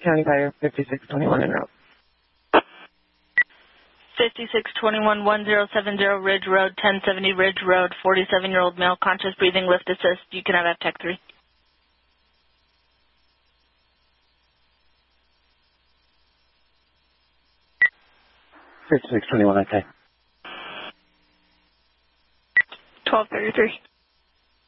County Fire 5621 en route. 5621-1070 Ridge Road, 1070 Ridge Road, 47-year-old male, conscious breathing, lift assist. You can have Tech 3. Okay. 1233.